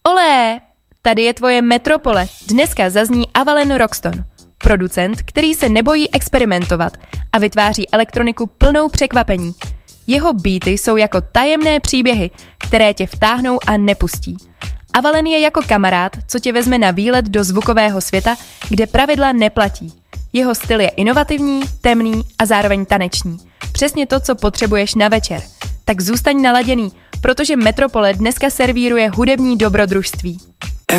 Olé! Tady je tvoje Metropole. Dneska zazní Avalon Roxton. Producent, který se nebojí experimentovat a vytváří elektroniku plnou překvapení. Jeho beaty jsou jako tajemné příběhy, které tě vtáhnou a nepustí. Avalon je jako kamarád, co tě vezme na výlet do zvukového světa, kde pravidla neplatí. Jeho styl je inovativní, temný a zároveň taneční. Přesně to, co potřebuješ na večer. Tak zůstaň naladěný, protože Metropole dneska servíruje hudební dobrodružství.